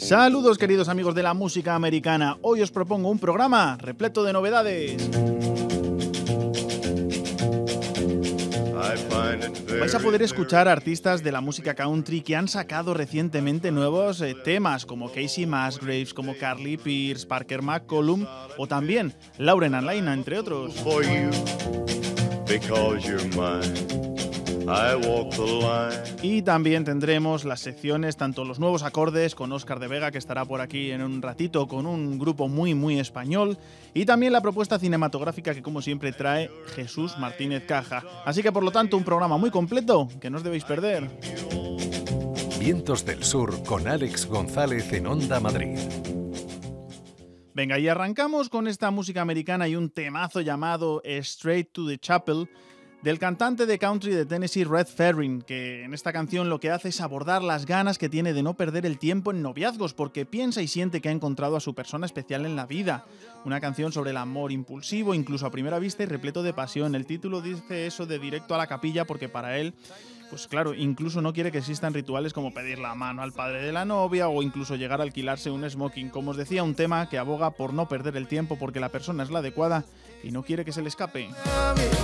Saludos queridos amigos de la música americana, hoy os propongo un programa repleto de novedades. Vais a poder escuchar artistas de la música country que han sacado recientemente nuevos temas como Casey Musgraves, como Carly Pearce, Parker McCollum o también Lauren Alaina, entre otros. Y también tendremos las secciones, tanto los nuevos acordes con Óscar de Vega, que estará por aquí en un ratito con un grupo muy español, y también la propuesta cinematográfica que como siempre trae Jesús Martínez Caja. Así que por lo tanto un programa muy completo que no os debéis perder. Vientos del Sur con Alex González en Onda Madrid. Venga, y arrancamos con esta música americana y un temazo llamado Straight to the Chapel, del cantante de country de Tennessee Red Ferrin, que en esta canción lo que hace es abordar las ganas que tiene de no perder el tiempo en noviazgos, porque piensa y siente que ha encontrado a su persona especial en la vida. Una canción sobre el amor impulsivo, incluso a primera vista y repleto de pasión. El título dice eso de directo a la capilla porque para él, pues claro, incluso no quiere que existan rituales como pedir la mano al padre de la novia o incluso llegar a alquilarse un smoking. Como os decía, un tema que aboga por no perder el tiempo porque la persona es la adecuada y no quiere que se le escape.